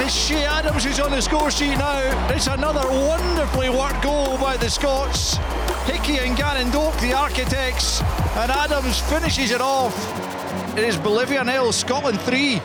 is Shea Adams who's on the score sheet now. It's another wonderfully worked goal by the Scots. Hickey and Gannon-Doak, the architects, and Adams finishes it off. It is Bolivia 0, Scotland 3.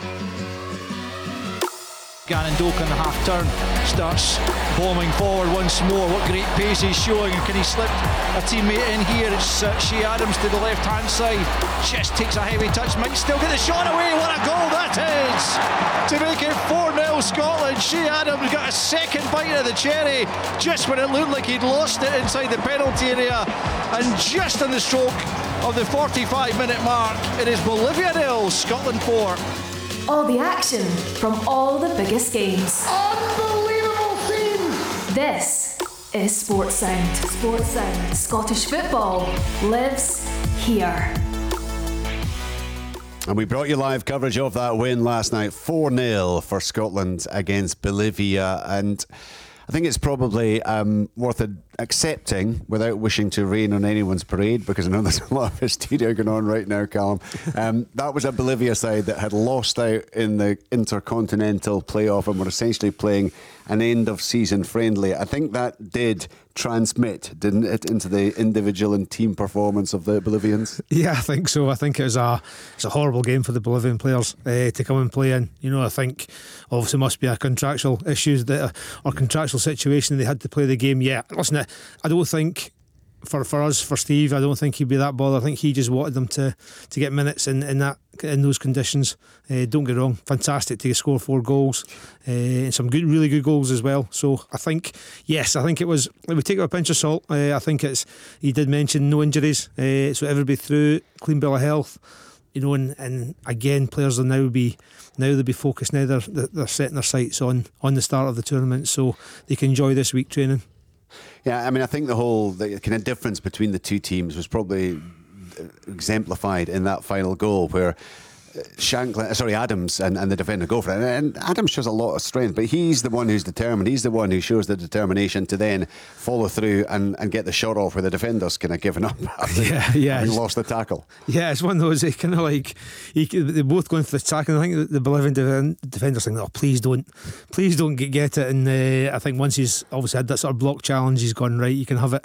Gannon-Doak on the half turn starts bombing forward once more. What great pace he's showing, and can he slip a teammate in here? It's Shea Adams to the left hand side, just takes a heavy touch, might still get the shot away. What a goal that is to make it 4-0 Scotland. Shea Adams got a second bite of the cherry just when it looked like he'd lost it inside the penalty area, and just on the stroke of the 45-minute mark, it is Bolivia 0, Scotland 4. All the action from all the biggest games. Unbelievable scenes! This is Sports Sound. Sports Sound. Scottish football lives here. And we brought you live coverage of that win last night, 4-0 for Scotland against Bolivia. And I think it's probably worth accepting without wishing to rain on anyone's parade, because I know there's a lot of hysteria going on right now, Callum. That was a Bolivia side that had lost out in the Intercontinental playoff and were essentially playing an end-of-season friendly. I think that did transmit, didn't it, into the individual and team performance of the Bolivians? Yeah, I think so. I think it's a horrible game for the Bolivian players to come and play in. You know, I think obviously must be a contractual issues or contractual situation they had to play the game. Yeah, listen, I don't think for us, for Steve, I don't think he'd be that bothered. I think he just wanted them to get minutes in those conditions. Don't get wrong, fantastic to score 4 goals and some really good goals as well. So I think it was, we take it with a pinch of salt. I think he did mention no injuries, so everybody through, clean bill of health. You know, and again, players will they'll be focused now. They're setting their sights on the start of the tournament, so they can enjoy this week training. Yeah, I mean, I think the kind of difference between the two teams was probably exemplified in that final goal where Adams and the defender go for it, and Adams shows a lot of strength, but he's the one who's determined. He's the one who shows the determination to then follow through and get the shot off where the defender's kind of given up after he lost the tackle. Yeah, it's one of those kind of like they're both going for the tackle. I think the Bolivian defender's saying, "Oh, please don't get it." And I think once he's obviously had that sort of block challenge, he's gone, right, you can have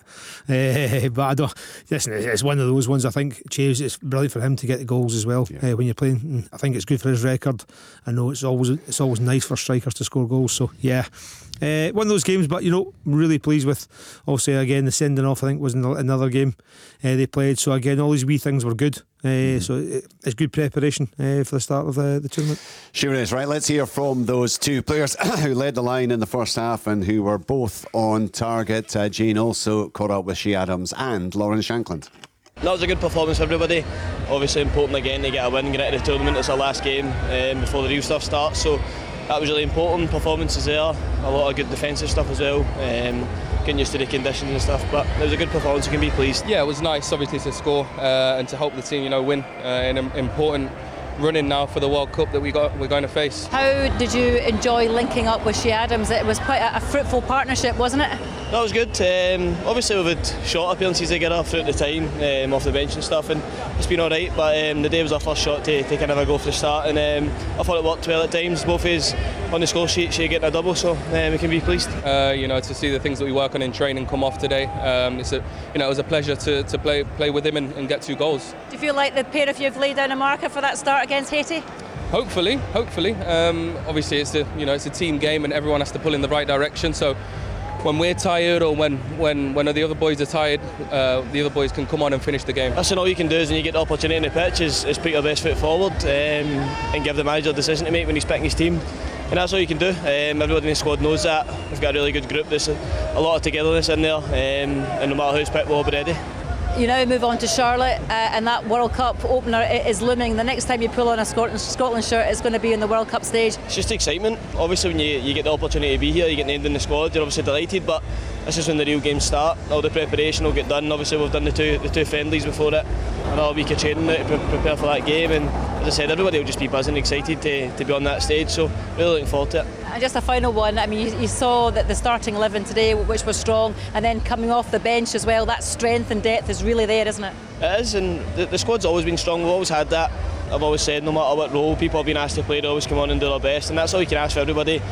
it. But I don't. Listen, it's one of those ones. I think it's brilliant for him to get the goals as well when you're playing. I think it's good for his record. I know it's always nice for strikers to score goals. So yeah, one of those games. But you know, really pleased with obviously again the sending off. I think was another game they played. So again, all these wee things were good. So it's good preparation for the start of the tournament. Sure is. Right, let's hear from those two players who led the line in the first half and who were both on target. Jane also caught up with Shea Adams and Lauren Shankland. That was a good performance for everybody. Obviously important again to get a win, get into the tournament. It's our last game before the real stuff starts, so that was really important. Performances there, a lot of good defensive stuff as well, getting used to the conditions and stuff, but it was a good performance. You can be pleased. Yeah, it was nice obviously to score and to help the team win in an important running now for the World Cup that we're going to face. How did you enjoy linking up with Shea Adams? It was quite a fruitful partnership, wasn't it? That was good. Obviously we've had short appearances together throughout the time off the bench and stuff, and it's been alright, but the day was our first shot to kind of go for the start, and I thought it worked well at times. Both of us on the score sheet, Shea getting a double, so we can be pleased. To see the things that we work on in training come off today, it was a pleasure to play with him and get 2 goals. Do you feel like the pair of you have laid down a marker for that start against Haiti? Hopefully. Obviously it's a team game and everyone has to pull in the right direction, so when we're tired or when the other boys are tired, the other boys can come on and finish the game. Listen, all you can do is when you get the opportunity in the pitch is put your best foot forward and give the manager a decision to make when he's picking his team, and that's all you can do. Everybody in the squad knows that. We've got a really good group. There's a lot of togetherness in there, and no matter who's picked, we'll be ready. You now move on to Charlotte, and that World Cup opener is looming. The next time you pull on a Scotland shirt, it's going to be in the World Cup stage. It's just excitement. Obviously, when you get the opportunity to be here, you get named in the squad, you're obviously delighted, but this is when the real games start. All the preparation will get done. Obviously, we've done the two friendlies before it. Another week of training now to prepare for that game, and as I said, everybody will just be buzzing, excited to be on that stage, so really looking forward to it. And just a final one, I mean, you saw that the starting 11 today, which was strong, and then coming off the bench as well, that strength and depth is really there, isn't it? It is, and the squad's always been strong. We've always had that. I've always said no matter what role people have been asked to play, they always come on and do their best, and that's all you can ask for everybody.